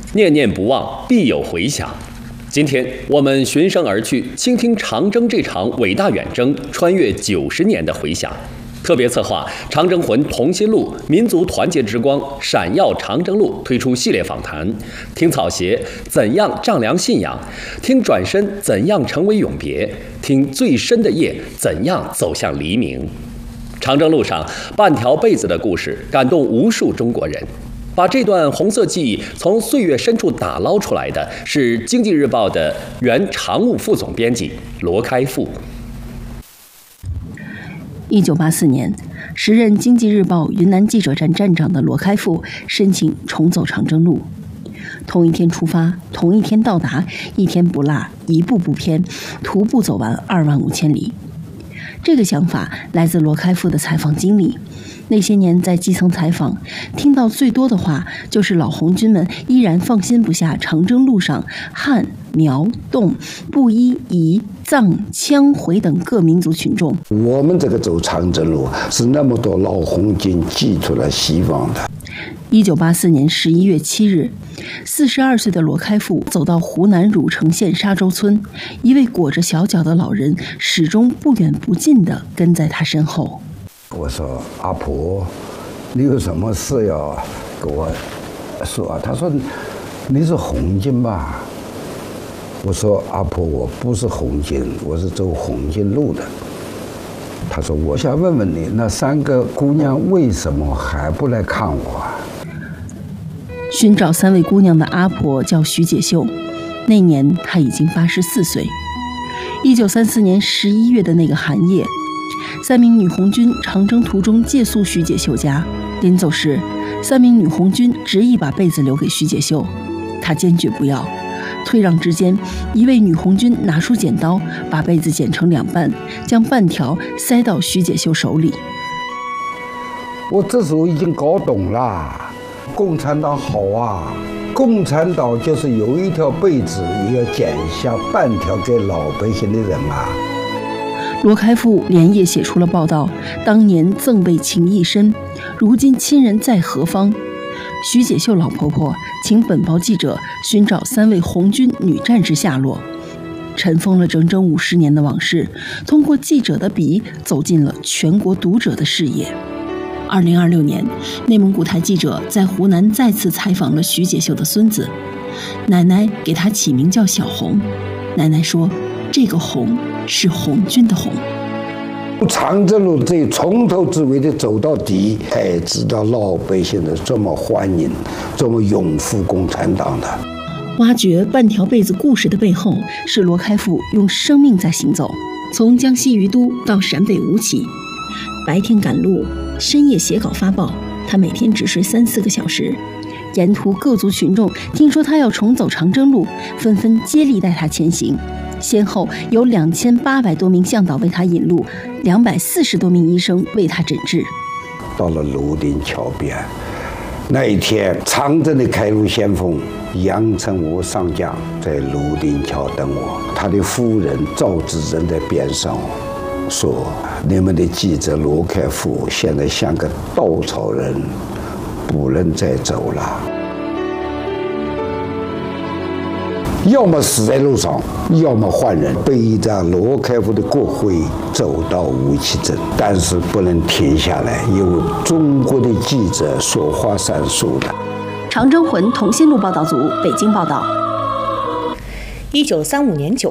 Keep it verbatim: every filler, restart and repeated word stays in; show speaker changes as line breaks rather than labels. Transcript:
念念不忘，必有回响。今天我们循声而去，倾听长征这场伟大远征穿越九十年的回响。特别策划《长征魂同心路》民族团结之光闪耀长征路推出系列访谈，听草鞋怎样丈量信仰，听转身怎样成为永别，听最深的夜怎样走向黎明。长征路上半条被子的故事感动无数中国人。把这段红色记忆从岁月深处打捞出来的是《经济日报》的原常务副总编辑罗开复。
一九八四年，时任《经济日报》云南记者站站长的罗开复申请重走长征路，同一天出发，同一天到达，一天不落，一步不偏，徒步走完二万五千里。这个想法来自罗开复的采访经历。那些年在基层采访，听到最多的话就是老红军们依然放心不下长征路上汉、苗、侗、布依、彝、藏、羌、回等各民族群众。
我们这个走长征路是那么多老红军寄出了希望的。
一九八四年十一月七日，四十二岁的罗开复走到湖南汝城县沙洲村，一位裹着小脚的老人始终不远不近地跟在他身后。
我说阿婆，你有什么事要跟我说？他说你是红军吧？我说阿婆，我不是红军，我是走红军路的。他说我想问问你，那三个姑娘为什么还不来看我啊？
寻找三位姑娘的阿婆叫徐解秀，那年她已经八十四岁。一九三四年十一月的那个寒夜，三名女红军长征途中借宿徐解秀家，临走时，三名女红军执意把被子留给徐解秀，她坚决不要。退让之间，一位女红军拿出剪刀，把被子剪成两半，将半条塞到徐解秀手里。
我这时候已经搞懂了，共产党好啊！共产党就是有一条被子也要剪下半条给老百姓的人啊！
罗开复连夜写出了报道，当年赠备情谊深，如今亲人在何方？徐解秀老婆婆请本报记者寻找三位红军女战士下落，尘封了整整五十年的往事，通过记者的笔走进了全国读者的视野。二零二六年，内蒙古台记者在湖南再次采访了徐解秀的孙子，奶奶给他起名叫小红。奶奶说，这个红是红军的红。
长征路这从头至尾的走到底，才知道老百姓的这么欢迎，这么拥护共产党的。
挖掘半条被子故事的背后，是罗开复用生命在行走，从江西于都到陕北吴起，白天赶路，深夜写稿发报，他每天只睡三四个小时。沿途各族群众听说他要重走长征路，纷纷接力带他前行。先后有两千八百多名向导为他引路，两百四十多名医生为他诊治。
到了泸定桥边，那一天，长征的开路先锋杨成武上将在泸定桥等我，他的夫人赵志珍在边上说：“你们的记者罗开复现在像个稻草人，不能再走了。”要么死在路上，要么换人，背着罗开复的国徽走到吴起镇，但是不能停下来，因为中国的记者说话算数的。
长征魂同心路报道组北京报道。
一九三五年九